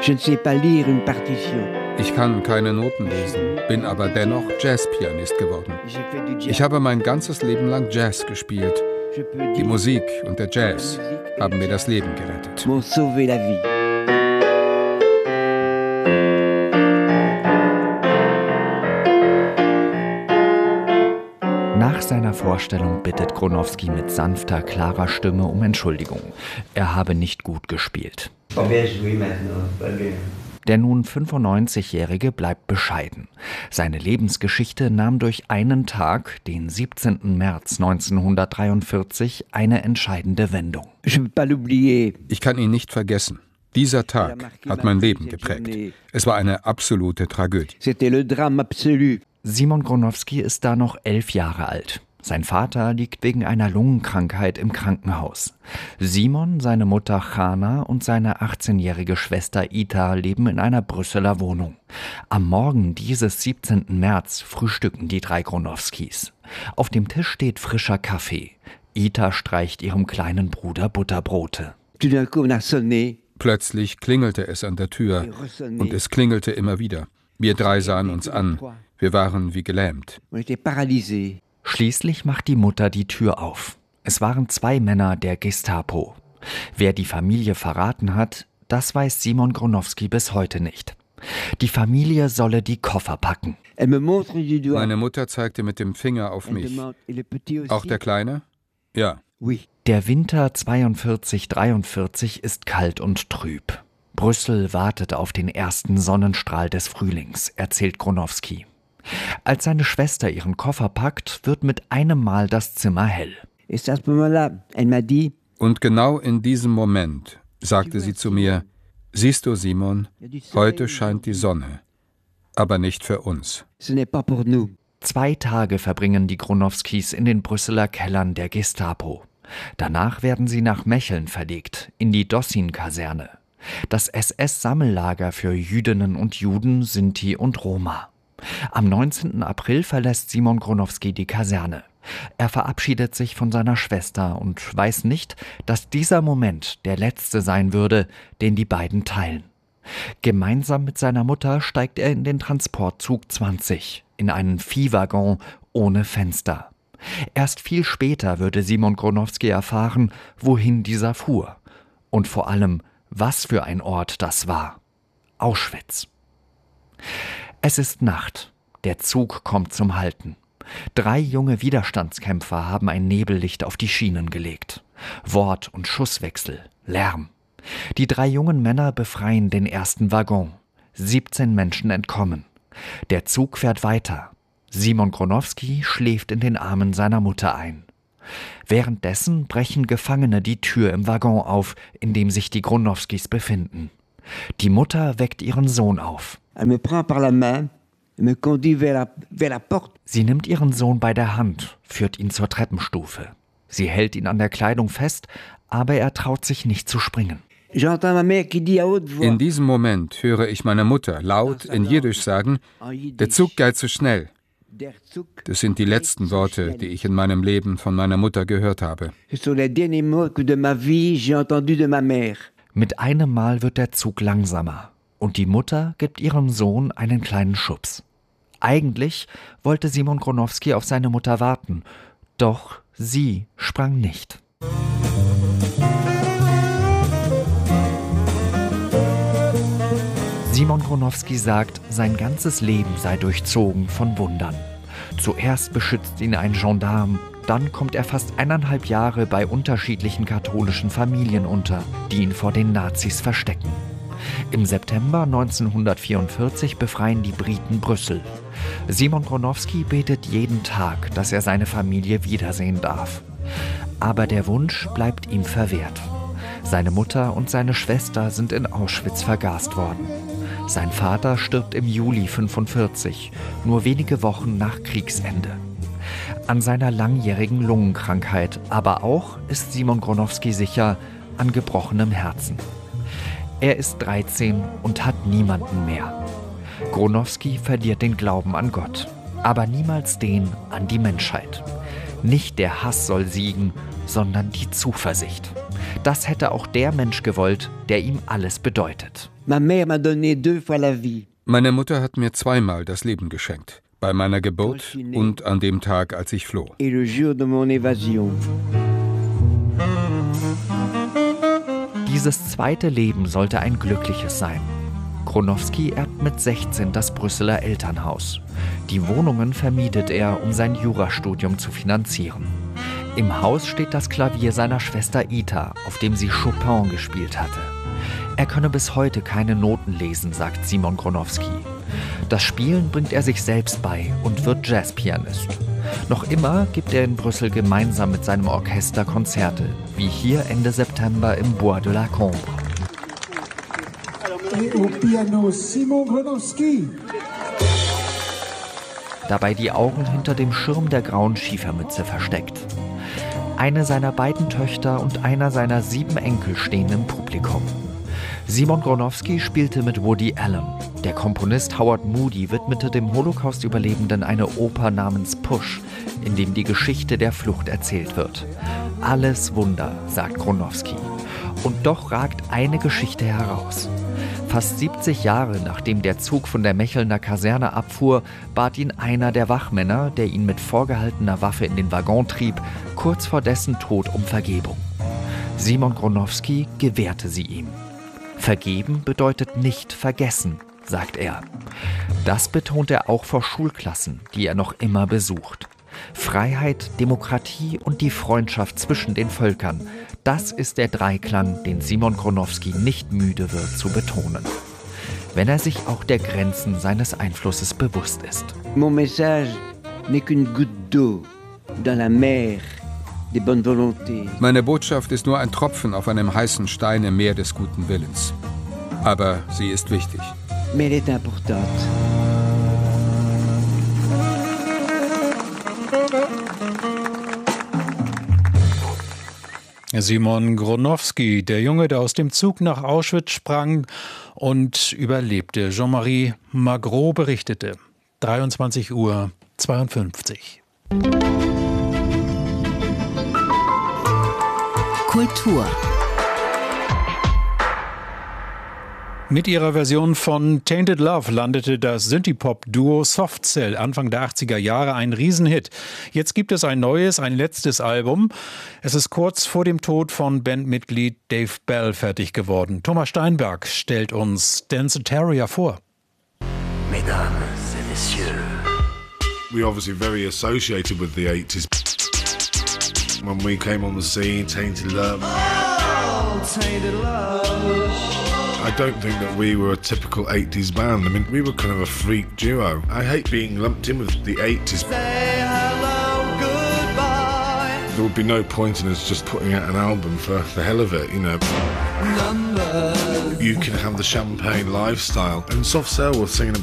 Je ne sais pas lire une partition. Ich kann keine Noten lesen, bin aber dennoch Jazzpianist geworden. Ich habe mein ganzes Leben lang Jazz gespielt. Die Musik und der Jazz haben mir das Leben gerettet. M'ont sauvé la vie. Nach seiner Vorstellung bittet Gronowski mit sanfter, klarer Stimme um Entschuldigung. Er habe nicht gut gespielt. Der nun 95-Jährige bleibt bescheiden. Seine Lebensgeschichte nahm durch einen Tag, den 17. März 1943, eine entscheidende Wendung. Ich kann ihn nicht vergessen. Dieser Tag hat mein Leben geprägt. Es war eine absolute Tragödie. Simon Gronowski ist da noch 11 Jahre alt. Sein Vater liegt wegen einer Lungenkrankheit im Krankenhaus. Simon, seine Mutter Chana und seine 18-jährige Schwester Ita leben in einer Brüsseler Wohnung. Am Morgen dieses 17. März frühstücken die drei Gronowskis. Auf dem Tisch steht frischer Kaffee. Ita streicht ihrem kleinen Bruder Butterbrote. Plötzlich klingelte es an der Tür und es klingelte immer wieder. Wir drei sahen uns an. Wir waren wie gelähmt. Schließlich macht die Mutter die Tür auf. Es waren 2 Männer der Gestapo. Wer die Familie verraten hat, das weiß Simon Gronowski bis heute nicht. Die Familie solle die Koffer packen. Meine Mutter zeigte mit dem Finger auf mich. Auch der Kleine? Ja. Der Winter 42/43 ist kalt und trüb. Brüssel wartet auf den ersten Sonnenstrahl des Frühlings, erzählt Gronowski. Als seine Schwester ihren Koffer packt, wird mit einem Mal das Zimmer hell. Und genau in diesem Moment sagte sie zu mir: Siehst du, Simon, heute scheint die Sonne, aber nicht für uns. 2 Tage verbringen die Gronowskis in den Brüsseler Kellern der Gestapo. Danach werden sie nach Mecheln verlegt, in die Dossin-Kaserne. Das SS-Sammellager für Jüdinnen und Juden, Sinti und Roma. Am 19. April verlässt Simon Gronowski die Kaserne. Er verabschiedet sich von seiner Schwester und weiß nicht, dass dieser Moment der letzte sein würde, den die beiden teilen. Gemeinsam mit seiner Mutter steigt er in den Transportzug 20, in einen Viehwaggon ohne Fenster. Erst viel später würde Simon Gronowski erfahren, wohin dieser fuhr. Und vor allem, was für ein Ort das war. Auschwitz. Es ist Nacht. Der Zug kommt zum Halten. 3 junge Widerstandskämpfer haben ein Nebellicht auf die Schienen gelegt. Wort- und Schusswechsel, Lärm. Die 3 jungen Männer befreien den ersten Waggon. 17 Menschen entkommen. Der Zug fährt weiter. Simon Gronowski schläft in den Armen seiner Mutter ein. Währenddessen brechen Gefangene die Tür im Waggon auf, in dem sich die Gronowskis befinden. Die Mutter weckt ihren Sohn auf. Sie nimmt ihren Sohn bei der Hand, führt ihn zur Treppenstufe. Sie hält ihn an der Kleidung fest, aber er traut sich nicht zu springen. In diesem Moment höre ich meine Mutter laut in Jiddisch sagen: Der Zug geht zu schnell. Das sind die letzten Worte, die ich in meinem Leben von meiner Mutter gehört habe. Mit einem Mal wird der Zug langsamer und die Mutter gibt ihrem Sohn einen kleinen Schubs. Eigentlich wollte Simon Gronowski auf seine Mutter warten, doch sie sprang nicht. Simon Gronowski sagt, sein ganzes Leben sei durchzogen von Wundern. Zuerst beschützt ihn ein Gendarm, dann kommt er fast 1,5 Jahre bei unterschiedlichen katholischen Familien unter, die ihn vor den Nazis verstecken. Im September 1944 befreien die Briten Brüssel. Simon Gronowski betet jeden Tag, dass er seine Familie wiedersehen darf. Aber der Wunsch bleibt ihm verwehrt. Seine Mutter und seine Schwester sind in Auschwitz vergast worden. Sein Vater stirbt im Juli 1945, nur wenige Wochen nach Kriegsende. An seiner langjährigen Lungenkrankheit, aber auch, ist Simon Gronowski sicher, an gebrochenem Herzen. Er ist 13 und hat niemanden mehr. Gronowski verliert den Glauben an Gott, aber niemals den an die Menschheit. Nicht der Hass soll siegen, sondern die Zuversicht. Das hätte auch der Mensch gewollt, der ihm alles bedeutet. Meine Mutter hat mir zweimal das Leben geschenkt. Bei meiner Geburt und an dem Tag, als ich floh. Dieses zweite Leben sollte ein glückliches sein. Gronowski erbt mit 16 das Brüsseler Elternhaus. Die Wohnungen vermietet er, um sein Jurastudium zu finanzieren. Im Haus steht das Klavier seiner Schwester Ita, auf dem sie Chopin gespielt hatte. Er könne bis heute keine Noten lesen, sagt Simon Gronowski. Das Spielen bringt er sich selbst bei und wird Jazzpianist. Noch immer gibt er in Brüssel gemeinsam mit seinem Orchester Konzerte, wie hier Ende September im Bois de la Combre. Simon Gronowski. Dabei die Augen hinter dem Schirm der grauen Schiefermütze versteckt. Eine seiner beiden Töchter und einer seiner 7 Enkel stehen im Publikum. Simon Gronowski spielte mit Woody Allen. Der Komponist Howard Moody widmete dem Holocaust-Überlebenden eine Oper namens Push, in dem die Geschichte der Flucht erzählt wird. Alles Wunder, sagt Gronowski. Und doch ragt eine Geschichte heraus. Fast 70 Jahre nachdem der Zug von der Mechelner Kaserne abfuhr, bat ihn einer der Wachmänner, der ihn mit vorgehaltener Waffe in den Waggon trieb, kurz vor dessen Tod um Vergebung. Simon Gronowski gewährte sie ihm. Vergeben bedeutet nicht vergessen, sagt er. Das betont er auch vor Schulklassen, die er noch immer besucht. Freiheit, Demokratie und die Freundschaft zwischen den Völkern, das ist der Dreiklang, den Simon Gronowski nicht müde wird zu betonen. Wenn er sich auch der Grenzen seines Einflusses bewusst ist. Mon message n'est qu'une goutte d'eau dans la mer des bonnes volontés. Meine Botschaft ist nur ein Tropfen auf einem heißen Stein im Meer des guten Willens. Aber sie ist wichtig. Mais elle est importante. Simon Gronowski, der Junge, der aus dem Zug nach Auschwitz sprang und überlebte. Jean-Marie Magro berichtete. 23:52 Uhr. Kultur. Mit ihrer Version von Tainted Love landete das Synthie-Pop-Duo Soft Cell Anfang der 80er Jahre ein Riesenhit. Jetzt gibt es ein neues, ein letztes Album. Es ist kurz vor dem Tod von Bandmitglied Dave Bell fertig geworden. Thomas Steinberg stellt uns Danceteria vor. Mesdames et messieurs. We're obviously very associated with the 80s. When we came on the scene, Tainted Love. Oh, Tainted Love. I don't think that we were a typical 80s band. I mean, we were kind of a freak duo. I hate being lumped in with the 80s. Say hello, goodbye. There would be no point in us just putting out an album for the hell of it, you know. Numbers. You can have the champagne lifestyle. And Soft Cell was singing about